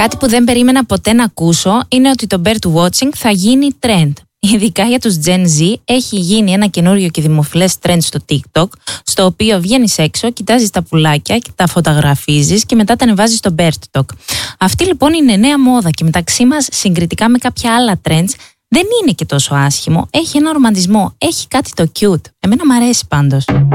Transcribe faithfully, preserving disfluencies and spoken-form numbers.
Κάτι που δεν περίμενα ποτέ να ακούσω είναι ότι το bird watching θα γίνει trend. Ειδικά για τους Gen Z έχει γίνει ένα καινούριο και δημοφιλές trend στο TikTok, στο οποίο βγαίνεις έξω, κοιτάζεις τα πουλάκια και τα φωτογραφίζεις και μετά τα ανεβάζεις στο bird talk. Αυτή λοιπόν είναι νέα μόδα και μεταξύ μας, συγκριτικά με κάποια άλλα trends, δεν είναι και τόσο άσχημο. Έχει ένα ρομαντισμό, έχει κάτι το cute. Εμένα μου αρέσει πάντως.